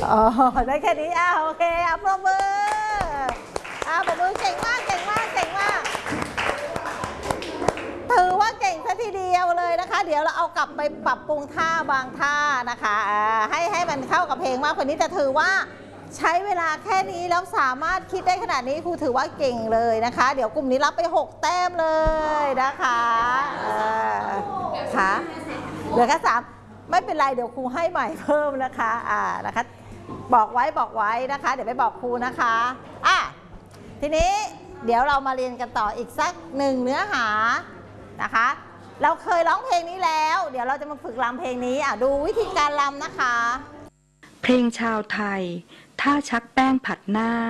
อ๋อได้แค่นี้โอเคปรบมือปรบมือเก่งมากเก่งมากเก่งมากถือว่าเก่งซะทีเดียวเลยนะคะเดี๋ยวเราเอากลับไปปรับปรุงท่าบางท่านะคะให้มันเข้ากับเพลงมากกว่านี้แต่ถือว่าใช้เวลาแค่นี้แล้วสามารถคิดได้ขนาดนี้ครูถือว่าเก่งเลยนะคะเดี๋ยวกลุ่มนี้รับไป6แต้มเลยนะคะค่ะเหลือแค่3ไม่เป็นไรเดี๋ยวครูให้ใหม่เพิ่มนะคะนะคะบอกไว้นะคะเดี๋ยวไปบอกครูนะคะทีนี้เดี๋ยวเรามาเรียนกันต่ออีกสัก1เนื้อหานะคะเราเคยร้องเพลงนี้แล้วเดี๋ยวเราจะมาฝึกรำเพลงนี้ดูวิธีการรำนะคะเพลงชาวไทยท่าชักแป้งผัดหน้า